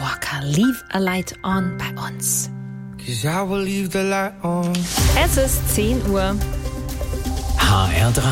Walker, Leave a Light On bei uns. Es ist 10 Uhr. HR3.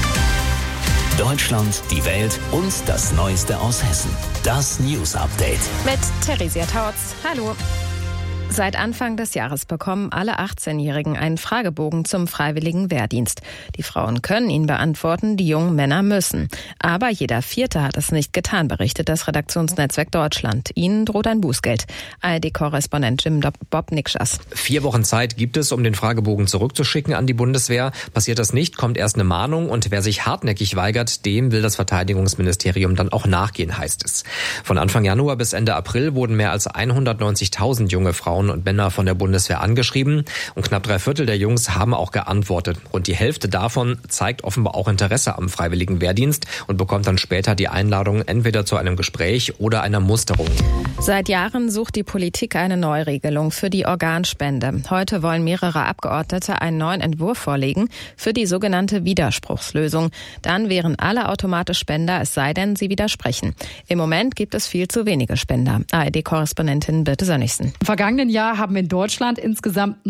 Deutschland, die Welt und das Neueste aus Hessen. Das News Update. Mit Theresia Tautz. Hallo. Seit Anfang des Jahres bekommen alle 18-Jährigen einen Fragebogen zum freiwilligen Wehrdienst. Die Frauen können ihn beantworten, die jungen Männer müssen. Aber jeder Vierte hat es nicht getan, berichtet das Redaktionsnetzwerk Deutschland. Ihnen droht ein Bußgeld. ARD-Korrespondent Jim Bob Nikschas. 4 Wochen Zeit gibt es, um den Fragebogen zurückzuschicken an die Bundeswehr. Passiert das nicht, kommt erst eine Mahnung. Und wer sich hartnäckig weigert, dem will das Verteidigungsministerium dann auch nachgehen, heißt es. Von Anfang Januar bis Ende April wurden mehr als 190.000 junge Frauen und Männer von der Bundeswehr angeschrieben und knapp 3/4 der Jungs haben auch geantwortet. Rund die Hälfte davon zeigt offenbar auch Interesse am freiwilligen Wehrdienst und bekommt dann später die Einladung entweder zu einem Gespräch oder einer Musterung. Seit Jahren sucht die Politik eine Neuregelung für die Organspende. Heute wollen mehrere Abgeordnete einen neuen Entwurf vorlegen für die sogenannte Widerspruchslösung. Dann wären alle automatisch Spender, es sei denn, sie widersprechen. Im Moment gibt es viel zu wenige Spender. ARD-Korrespondentin Birte Sönnigsen. Im vergangenen Jahr haben in Deutschland insgesamt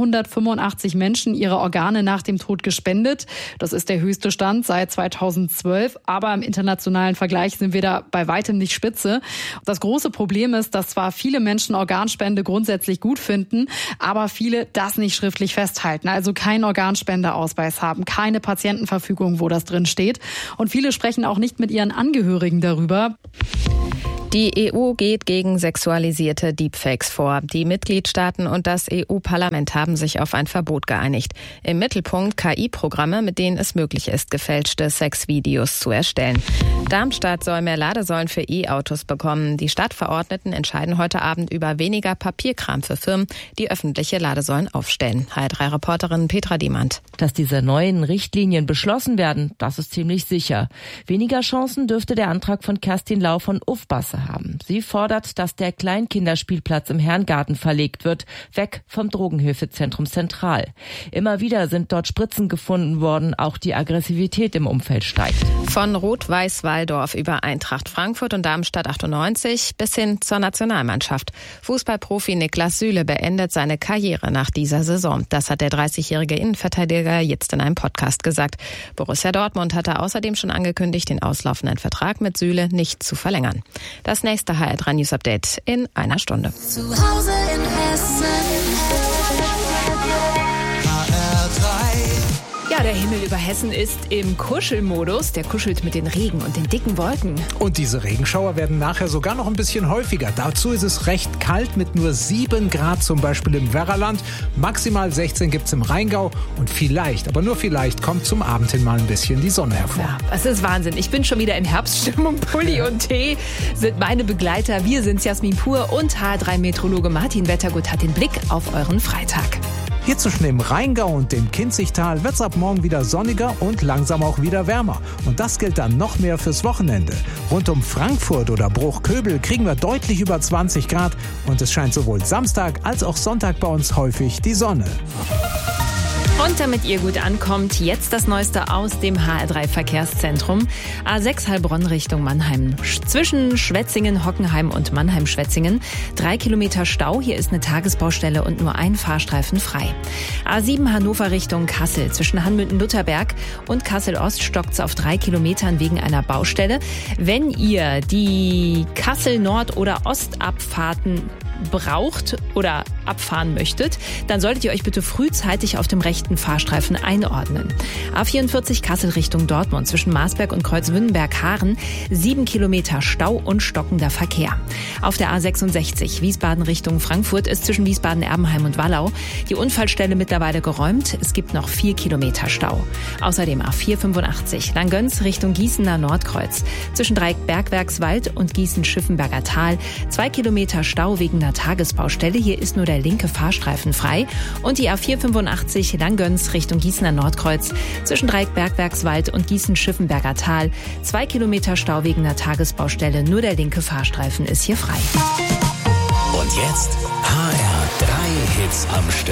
985 Menschen ihre Organe nach dem Tod gespendet. Das ist der höchste Stand seit 2012. Aber im internationalen Vergleich sind wir da bei weitem nicht Spitze. Das große Problem ist, dass zwar viele Menschen Organspende grundsätzlich gut finden, aber viele das nicht schriftlich festhalten. Also keinen Organspendeausweis haben, keine Patientenverfügung, wo das drin steht. Und viele sprechen auch nicht mit ihren Angehörigen darüber. Die EU geht gegen sexualisierte Deepfakes vor. Die Mitgliedstaaten und das EU-Parlament haben sich auf ein Verbot geeinigt. Im Mittelpunkt KI-Programme, mit denen es möglich ist, gefälschte Sexvideos zu erstellen. Darmstadt soll mehr Ladesäulen für E-Autos bekommen. Die Stadtverordneten entscheiden heute Abend über weniger Papierkram für Firmen, die öffentliche Ladesäulen aufstellen. HR3-Reporterin Petra Demand. Dass diese neuen Richtlinien beschlossen werden, das ist ziemlich sicher. Weniger Chancen dürfte der Antrag von Kerstin Lau von Ufbasse haben. Sie fordert, dass der Kleinkinderspielplatz im Herrengarten verlegt wird, weg vom Drogenhilfezentrum Zentral. Immer wieder sind dort Spritzen gefunden worden, auch die Aggressivität im Umfeld steigt. Von Rot-Weiß-Walldorf über Eintracht Frankfurt und Darmstadt 98 bis hin zur Nationalmannschaft. Fußballprofi Niklas Süle beendet seine Karriere nach dieser Saison. Das hat der 30-jährige Innenverteidiger jetzt in einem Podcast gesagt. Borussia Dortmund hatte außerdem schon angekündigt, den auslaufenden Vertrag mit Süle nicht zu verlängern. Das nächste HR3 News Update in einer Stunde. Zu Hause in Hessen. Ja, der Himmel über Hessen ist im Kuschelmodus. Der kuschelt mit den Regen und den dicken Wolken. Und diese Regenschauer werden nachher sogar noch ein bisschen häufiger. Dazu ist es recht kalt mit nur 7 Grad, zum Beispiel im Werraland. Maximal 16 gibt's im Rheingau. Und vielleicht, aber nur vielleicht, kommt zum Abend hin mal ein bisschen die Sonne hervor. Ja, das ist Wahnsinn. Ich bin schon wieder in Herbststimmung. Pulli und Tee sind meine Begleiter. Wir sind Jasmin Pur und HR3-Meteorologe Martin Wettergut hat den Blick auf euren Freitag. Hier zwischen dem Rheingau und dem Kinzigtal wird's ab morgen wieder sonniger und langsam auch wieder wärmer. Und das gilt dann noch mehr fürs Wochenende. Rund um Frankfurt oder Bruchköbel kriegen wir deutlich über 20 Grad. Und es scheint sowohl Samstag als auch Sonntag bei uns häufig die Sonne. Und damit ihr gut ankommt, jetzt das Neueste aus dem HR3-Verkehrszentrum. A6 Heilbronn Richtung Mannheim. Zwischen Schwetzingen, Hockenheim und Mannheim-Schwetzingen 3 Kilometer Stau. Hier ist eine Tagesbaustelle und nur ein Fahrstreifen frei. A7 Hannover Richtung Kassel. Zwischen Hanmünden-Lutherberg und Kassel-Ost stockt's auf 3 Kilometern wegen einer Baustelle. Wenn ihr die Kassel-Nord- oder Ostabfahrten braucht oder abfahren möchtet, dann solltet ihr euch bitte frühzeitig auf dem rechten Fahrstreifen einordnen. A44 Kassel Richtung Dortmund zwischen Marsberg und Kreuzwünnenberg-Haaren 7 Kilometer Stau und stockender Verkehr. Auf der A66 Wiesbaden Richtung Frankfurt ist zwischen Wiesbaden-Erbenheim und Wallau die Unfallstelle mittlerweile geräumt. Es gibt noch 4 Kilometer Stau. Außerdem A485 Langgöns Richtung Gießener Nordkreuz zwischen Dreieck-Bergwerkswald und Gießen-Schiffenberger Tal 2 Kilometer Stau wegen einer Tagesbaustelle. Hier ist nur der linke Fahrstreifen frei. Und die A485 Langgöns Richtung Gießener Nordkreuz zwischen Dreieck-Bergwerkswald und Gießen-Schiffenberger Tal 2 Kilometer Stau wegen einer Tagesbaustelle. Nur der linke Fahrstreifen ist hier frei. Und jetzt HR3 Hits am Stück.